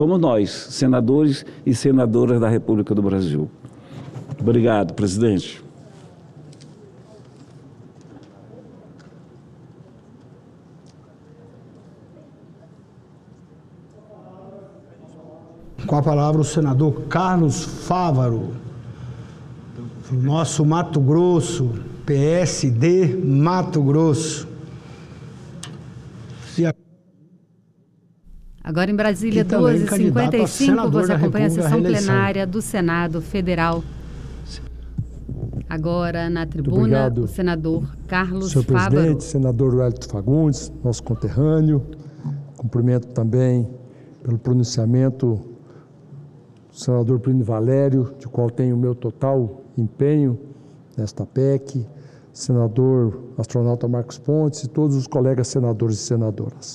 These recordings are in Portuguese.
como nós, senadores e senadoras da República do Brasil. Obrigado, presidente. Com a palavra o senador Carlos Fávaro, nosso Mato Grosso, PSD Mato Grosso. Agora em Brasília, 12h55, você acompanha a sessão plenária do Senado Federal. Agora na tribuna, o senador Carlos Fávaro. Senhor presidente, senador Wellington Fagundes, nosso conterrâneo. Cumprimento também pelo pronunciamento do senador Plínio Valério, de qual tenho o meu total empenho nesta PEC, senador astronauta Marcos Pontes e todos os colegas senadores e senadoras.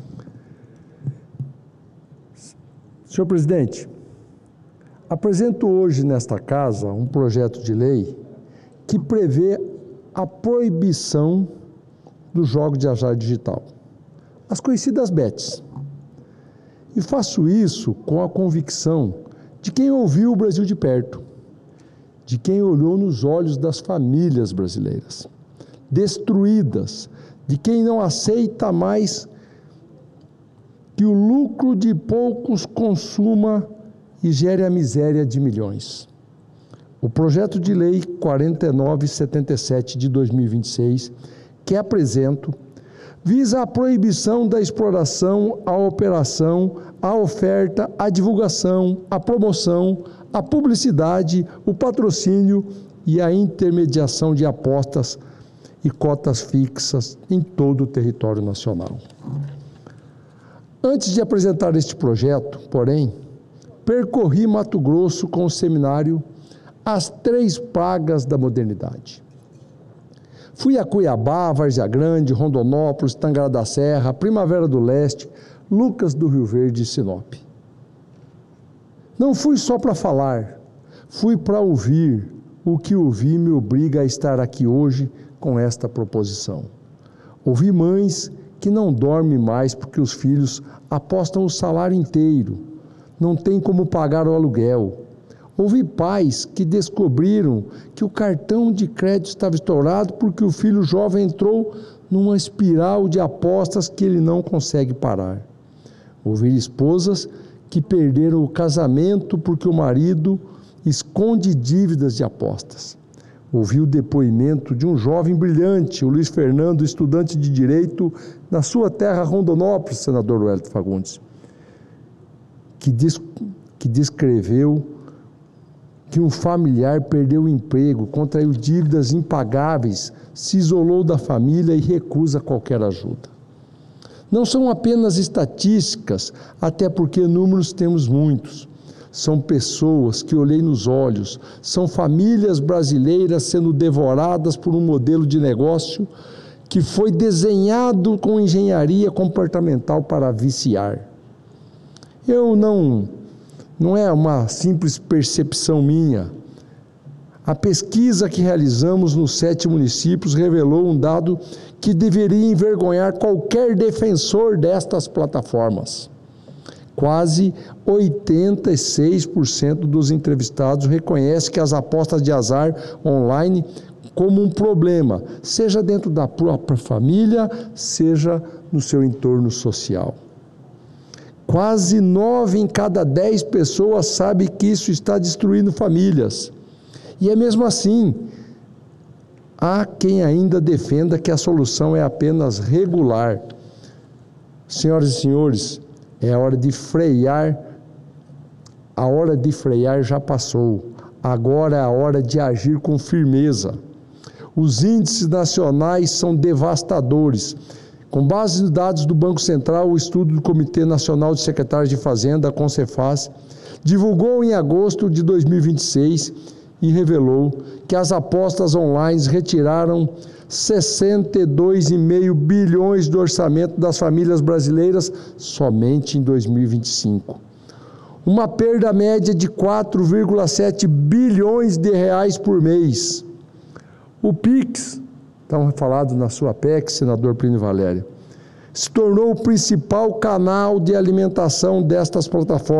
Senhor presidente, apresento hoje nesta casa um projeto de lei que prevê a proibição do jogo de azar digital, as conhecidas bets. E faço isso com a convicção de quem ouviu o Brasil de perto, de quem olhou nos olhos das famílias brasileiras, destruídas, de quem não aceita mais que o lucro de poucos consuma e gere a miséria de milhões. O projeto de lei 4977 de 2026, que apresento, visa a proibição da exploração, a operação, a oferta, a divulgação, a promoção, a publicidade, o patrocínio e a intermediação de apostas e cotas fixas em todo o território nacional. Antes de apresentar este projeto, porém, percorri Mato Grosso com o seminário As Três Pragas da Modernidade. Fui a Cuiabá, Várzea Grande, Rondonópolis, Tangará da Serra, Primavera do Leste, Lucas do Rio Verde e Sinop. Não fui só para falar, fui para ouvir. O que ouvi me obriga a estar aqui hoje com esta proposição. Ouvi mães que não dormem mais porque os filhos apostam o salário inteiro, não tem como pagar o aluguel. Ouvi pais que descobriram que o cartão de crédito estava estourado porque o filho jovem entrou numa espiral de apostas que ele não consegue parar. Ouvi esposas que perderam o casamento porque o marido esconde dívidas de apostas. Ouvi o depoimento de um jovem brilhante, o Luiz Fernando, estudante de Direito, na sua terra Rondonópolis, senador Wellington Fagundes, que descreveu que um familiar perdeu o emprego, contraiu dívidas impagáveis, se isolou da família e recusa qualquer ajuda. Não são apenas estatísticas, até porque números temos muitos. São pessoas que olhei nos olhos, são famílias brasileiras sendo devoradas por um modelo de negócio que foi desenhado com engenharia comportamental para viciar. Não é uma simples percepção minha. A pesquisa que realizamos nos 7 municípios revelou um dado que deveria envergonhar qualquer defensor destas plataformas. Quase 86% dos entrevistados reconhece que as apostas de azar online como um problema, seja dentro da própria família, seja no seu entorno social. Quase 9 em cada 10 pessoas sabem que isso está destruindo famílias. E é mesmo assim, há quem ainda defenda que a solução é apenas regular. Senhoras e senhores, é a hora de frear. A hora de frear já passou. Agora é a hora de agir com firmeza. Os índices nacionais são devastadores. Com base nos dados do Banco Central, o estudo do Comitê Nacional de Secretários de Fazenda, a CONCEFAZ, divulgou em agosto de 2026 e revelou que as apostas online retiraram 62,5 bilhões do orçamento das famílias brasileiras somente em 2025. Uma perda média de 4,7 bilhões de reais por mês. O PIX, estão falado na sua PEC, senador Plínio Valério, se tornou o principal canal de alimentação destas plataformas.